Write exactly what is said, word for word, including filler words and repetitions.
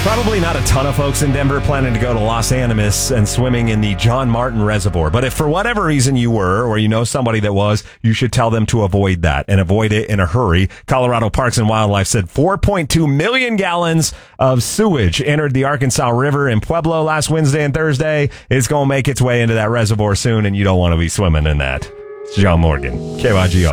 Probably not a ton of folks in Denver planning to go to Los Animas and swimming in the John Martin Reservoir. But if for whatever reason you were, or you know somebody that was, you should tell them to avoid that and avoid it in a hurry. Colorado Parks and Wildlife said four point two million gallons of sewage entered the Arkansas River in Pueblo last Wednesday and Thursday. It's going to make its way into that reservoir soon, and you don't want to be swimming in that. It's John Morgan, K Y G R.